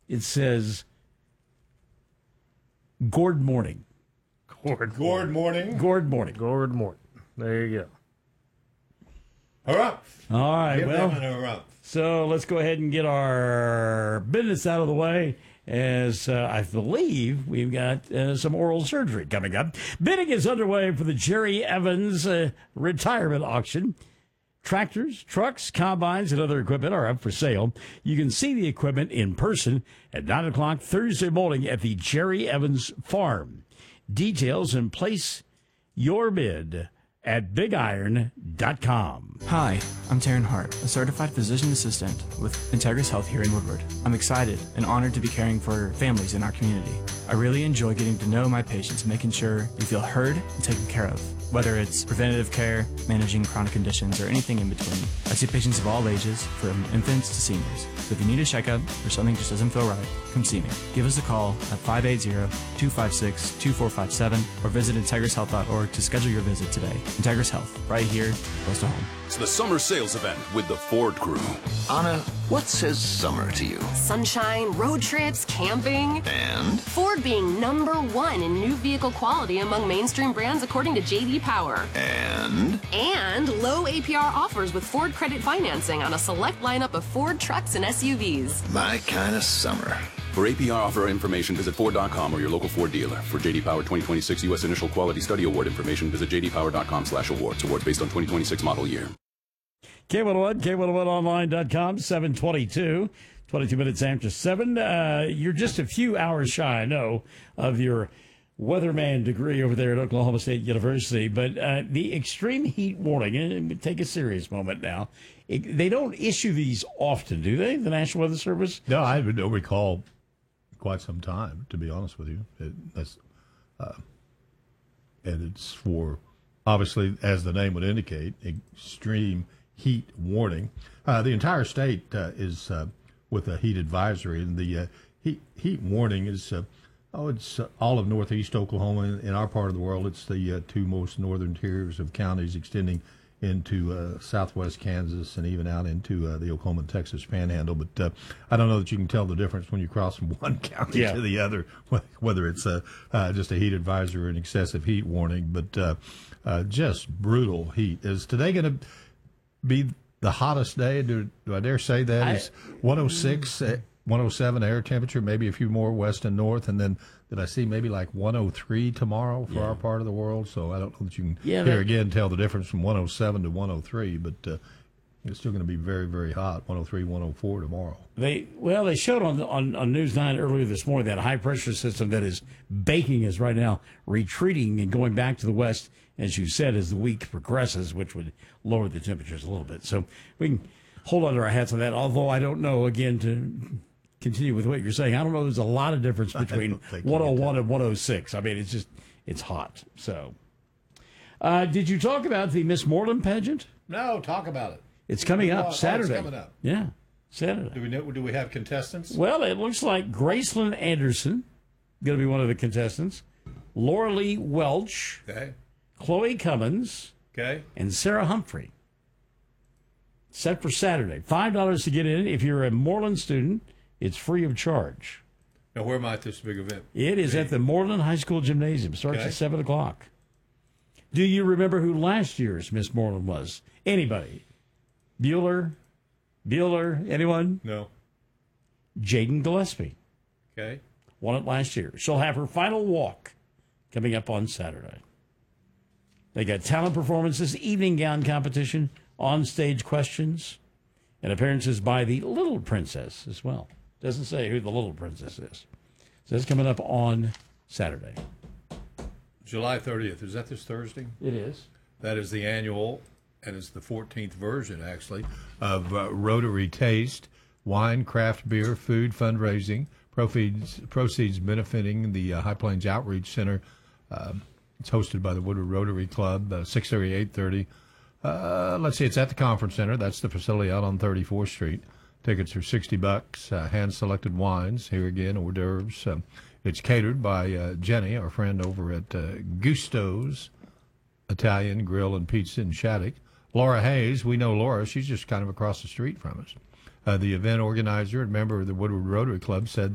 It says Gourd Morning. Gourd morning. Gourd Morning. Gourd morning. There you go. Hurrah. All right, Give well, them an hurrah. so let's go ahead and get our business out of the way, as I believe we've got some oral surgery coming up. Bidding is underway for the Jerry Evans retirement auction. Tractors, trucks, combines, and other equipment are up for sale. You can see the equipment in person at 9 o'clock Thursday morning at the Jerry Evans Farm. Details and place your bid at bigiron.com. Hi, I'm Taryn Hart, a certified physician assistant with Integris Health here in Woodward. I'm excited and honored to be caring for families in our community. I really enjoy getting to know my patients, making sure you feel heard and taken care of, whether it's preventative care, managing chronic conditions, or anything in between. I see patients of all ages, from infants to seniors. So if you need a checkup or something just doesn't feel right, come see me. Give us a call at 580-256-2457 or visit IntegrisHealth.org to schedule your visit today. Integris Health, right here, close to home. It's the summer sales event with the Ford crew. Anna, what says summer to you? Sunshine, road trips, camping. And? Ford being #1 in new vehicle quality among mainstream brands according to J.D. Power. And? And low APR offers with Ford credit financing on a select lineup of Ford trucks and SUVs. My kind of summer. For APR offer information, visit Ford.com or your local Ford dealer. For J.D. Power 2026 U.S. Initial Quality Study Award information, visit jdpower.com/awards. Awards based on 2026 model year. K101, K101online.com, 722, 22 minutes after 7. You're just a few hours shy, I know, of your weatherman degree over there at Oklahoma State University. But the extreme heat warning, and take a serious moment now, they don't issue these often, do they, the National Weather Service? No, I don't recall quite some time, to be honest with you. And it's for, obviously, as the name would indicate, extreme heat warning. The entire state is with a heat advisory, and the heat warning is it's all of northeast Oklahoma. In our part of the world, it's the two most northern tiers of counties extending into southwest Kansas and even out into the Oklahoma and Texas panhandle. But I don't know that you can tell the difference when you cross from one county to the other, whether it's just a heat advisory or an excessive heat warning. But just brutal heat. Is today going to be the hottest day? Do I dare say that? Is 106, 107 air temperature, maybe a few more west and north, and then did I see maybe like 103 tomorrow for our part of the world? So I don't know that you can here again tell the difference from 107 to 103, but it's still going to be very, very hot, 103, 104 tomorrow. They showed on News 9 earlier this morning that high pressure system that is baking is right now retreating and going back to the west, as you said, as the week progresses, which would lower the temperatures a little bit. So we can hold on to our hats on that, although I don't know, again, to continue with what you're saying, I don't know there's a lot of difference between 101 and 106. I mean, it's hot. So, did you talk about the Miss Moreland pageant? No, talk about it. It's coming up Saturday. It's coming up. Yeah, Saturday. Do we have contestants? Well, it looks like Graceland Anderson going to be one of the contestants. Laura Lee Welch. Okay. Chloe Cummins. Okay. And Sarah Humphrey. Set for Saturday. $5 to get in. If you're a Moreland student, it's free of charge. Now, where might this big event? It is at the Moreland High School Gymnasium. Starts at 7 o'clock. Do you remember who last year's Miss Moreland was? Anybody? Bueller? Anyone? No. Jaden Gillespie. Okay. Won it last year. She'll have her final walk coming up on Saturday. They got talent performances, evening gown competition, on-stage questions, and appearances by the Little Princess as well. Doesn't say who the Little Princess is. So that's coming up on Saturday. July 30th. Is that this Thursday? It is. That is the annual, and it's the 14th version, actually, of Rotary Taste, wine, craft beer, food, fundraising, proceeds benefiting the High Plains Outreach Center. It's hosted by the Woodward Rotary Club, 6:30, 8:30. Let's see, it's at the Conference Center. That's the facility out on 34th Street. Tickets are $60. Hand-selected wines, here again, hors d'oeuvres. It's catered by Jenny, our friend over at Gusto's Italian Grill and Pizza in Shattuck. Laura Hayes, we know Laura. She's just kind of across the street from us. The event organizer and member of the Woodward Rotary Club said